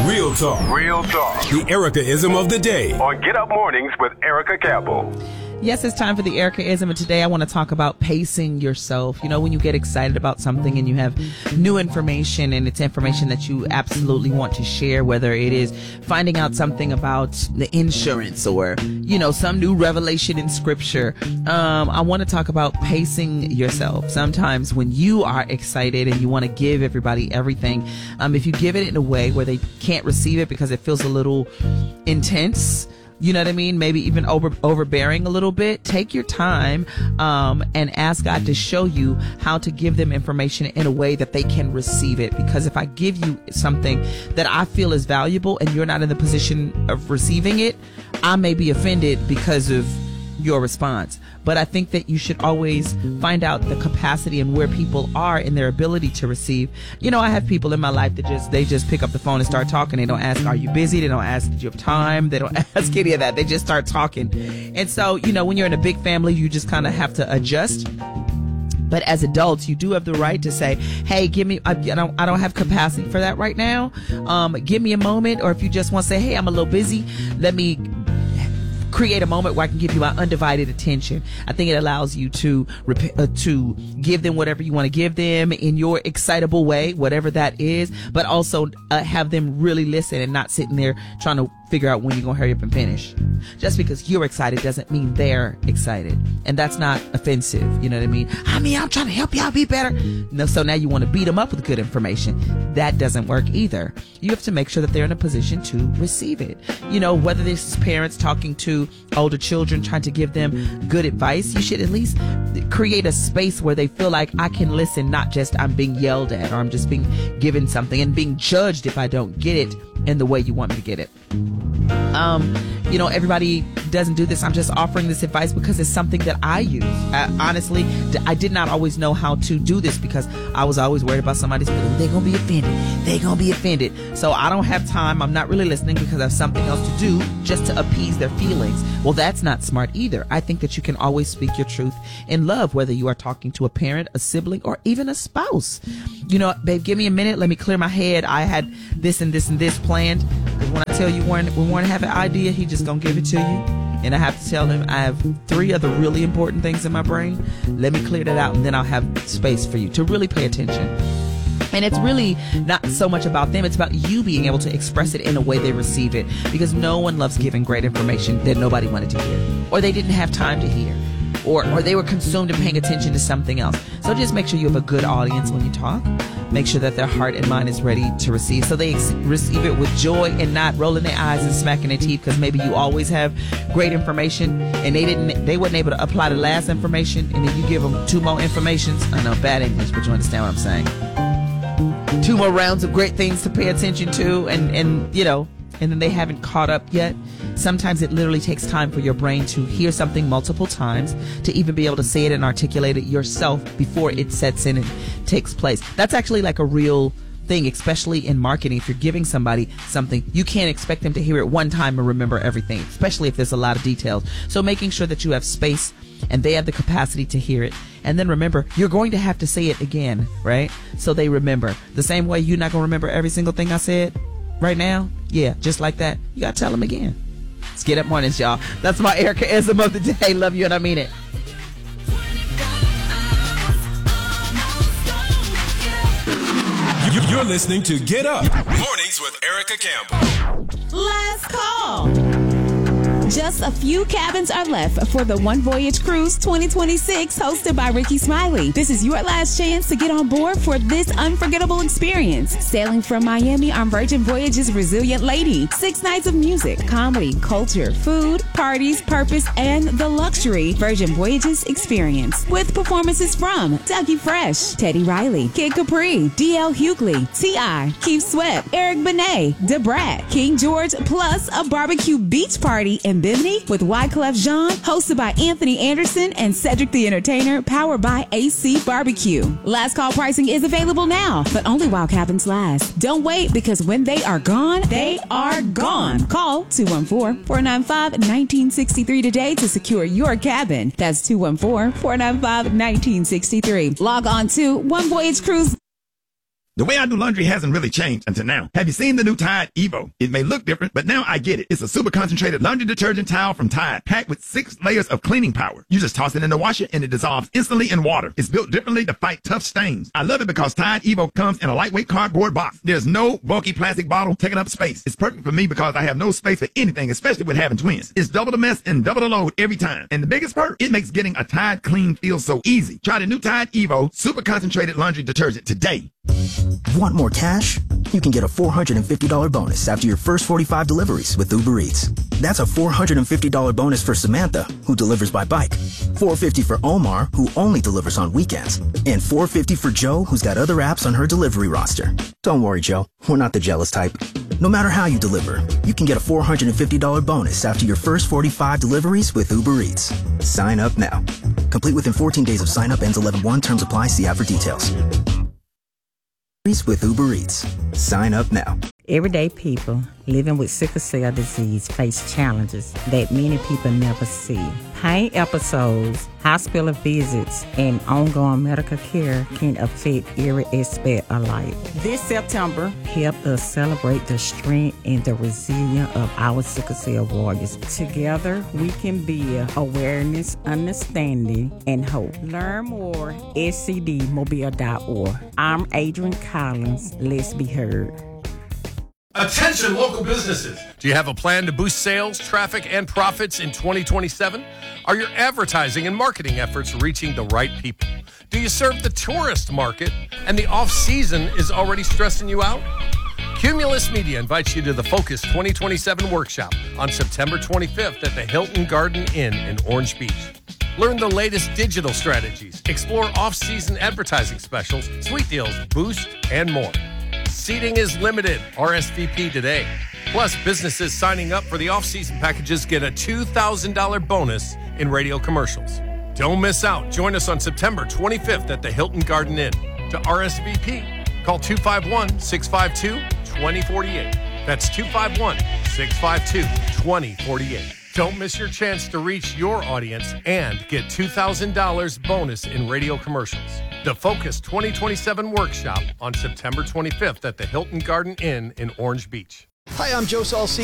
Real talk. Real talk. The Erica-ism of the day. On Get Up Mornings with Erica Campbell. Yes, it's time for the Erica-ism, and today I want to talk about pacing yourself. You know, when you get excited about something and you have new information and it's information that you absolutely want to share, whether it is finding out something about the insurance or, you know, some new revelation in scripture. I want to talk about pacing yourself. Sometimes when you are excited and you want to give everybody everything, if you give it in a way where they can't receive it because it feels a little intense, you know what I mean? Maybe even overbearing a little bit. Take your time and ask God to show you how to give them information in a way that they can receive it. Because if I give you something that I feel is valuable and you're not in the position of receiving it, I may be offended because of your response. But I think that you should always find out the capacity and where people are in their ability to receive. You know, I have people in my life that they just pick up the phone and start talking. They don't ask, are you busy? They don't ask, do you have time? They don't ask any of that. They just start talking. And so, you know, when you're in a big family, you just kind of have to adjust. But as adults, you do have the right to say, hey, I don't have capacity for that right now. Give me a moment. Or if you just want to say, hey, I'm a little busy, let me create a moment where I can give you my undivided attention. I think it allows you to give them whatever you want to give them in your excitable way, whatever that is, but also have them really listen and not sitting there trying to figure out when you're going to hurry up and finish. Just because you're excited doesn't mean they're excited. And that's not offensive. You know what I mean? I'm trying to help y'all be better. No, so now you want to beat them up with good information. That doesn't work either. You have to make sure that they're in a position to receive it. You know, whether this is parents talking to older children, trying to give them good advice, you should at least create a space where they feel like I can listen, not just I'm being yelled at or I'm just being given something and being judged if I don't get it in the way you want me to get it. You know, everybody doesn't do this. I'm just offering this advice because it's something that I use. Honestly, I did not always know how to do this because I was always worried about somebody's feeling. They're going to be offended. They're going to be offended. So I don't have time. I'm not really listening because I have something else to do just to appease their feelings. Well, that's not smart either. I think that you can always speak your truth in love, whether you are talking to a parent, a sibling, or even a spouse. You know, babe, give me a minute. Let me clear my head. I had this and this and this planned. When I tell you when Warren have an idea, he just gonna give it to you. And I have to tell him I have 3 other really important things in my brain. Let me clear that out and then I'll have space for you to really pay attention. And it's really not so much about them. It's about you being able to express it in a way they receive it. Because no one loves giving great information that nobody wanted to hear. Or they didn't have time to hear. Or they were consumed in paying attention to something else. So just make sure you have a good audience when you talk. Make sure that their heart and mind is ready to receive. So they receive it with joy and not rolling their eyes and smacking their teeth because maybe you always have great information and they weren't able to apply the last information and then you give them 2 more informations. I know, bad English, but you understand what I'm saying. 2 more rounds of great things to pay attention to and you know, and then they haven't caught up yet. Sometimes it literally takes time for your brain to hear something multiple times to even be able to say it and articulate it yourself before it sets in and takes place. That's actually like a real thing, especially in marketing. If you're giving somebody something, you can't expect them to hear it one time and remember everything, especially if there's a lot of details. So making sure that you have space and they have the capacity to hear it. And then remember, you're going to have to say it again, right? So they remember. The same way you're not going to remember every single thing I said right now. Yeah, just like that. You got to tell them again. Let's Get Up Mornings, y'all. That's my Erica-ism of the day. Love you and I mean it. You're listening to Get Up Mornings with Erica Campbell. Last call. Just a few cabins are left for the One Voyage Cruise 2026 hosted by Ricky Smiley. This is your last chance to get on board for this unforgettable experience. Sailing from Miami on Virgin Voyages Resilient Lady. 6 nights of music, comedy, culture, food, parties, purpose, and the luxury Virgin Voyages experience. With performances from Dougie Fresh, Teddy Riley, Kid Capri, D.L. Hughley, T.I., Keith Sweat, Eric Benet, Debrat, King George, plus a barbecue beach party in Bimini with Wyclef Jean, hosted by Anthony Anderson and Cedric the Entertainer, powered by AC Barbecue. Last call pricing is available now, but only while cabins last. Don't wait, because when they are gone, they are gone. Call 214-495-1963 today to secure your cabin. That's 214-495-1963. Log on to One Voyage Cruise. The way I do laundry hasn't really changed until now. Have you seen the new Tide Evo? It may look different, but now I get it. It's a super concentrated laundry detergent towel from Tide, packed with 6 layers of cleaning power. You just toss it in the washer and it dissolves instantly in water. It's built differently to fight tough stains. I love it because Tide Evo comes in a lightweight cardboard box. There's no bulky plastic bottle taking up space. It's perfect for me because I have no space for anything, especially with having twins. It's double the mess and double the load every time. And the biggest perk, it makes getting a Tide clean feel so easy. Try the new Tide Evo super concentrated laundry detergent today. Want more cash? You can get a $450 bonus after your first 45 deliveries with Uber Eats. That's a $450 bonus for Samantha, who delivers by bike, $450 for Omar, who only delivers on weekends, and $450 for Joe, who's got other apps on her delivery roster. Don't worry, Joe. We're not the jealous type. No matter how you deliver, you can get a $450 bonus after your first 45 deliveries with Uber Eats. Sign up now. Complete within 14 days of sign up, ends 11/1. Terms apply. See app for details. With Uber Eats. Sign up now. Everyday people living with sickle cell disease face challenges that many people never see. Pain episodes, hospital visits, and ongoing medical care can affect every aspect of life. This September, help us celebrate the strength and the resilience of our sickle cell warriors. Together, we can build awareness, understanding, and hope. Learn more at scdmobile.org. I'm Adrian Collins. Let's be heard. Attention local businesses. Do you have a plan to boost sales, traffic, and profits in 2027? Are your advertising and marketing efforts reaching the right people? Do you serve the tourist market and the off-season is already stressing you out? Cumulus Media invites you to the Focus 2027 workshop on September 25th at the Hilton Garden Inn in Orange Beach. Learn the latest digital strategies, explore off-season advertising specials, sweet deals, boost, and more. Seating is limited. RSVP today. Plus, businesses signing up for the off-season packages get a $2,000 bonus in radio commercials. Don't miss out. Join us on September 25th at the Hilton Garden Inn. To RSVP, call 251-652-2048. That's 251-652-2048. Don't miss your chance to reach your audience and get $2,000 bonus in radio commercials. The Focus 2027 workshop on September 25th at the Hilton Garden Inn in Orange Beach. Hi, I'm Joe Salsi.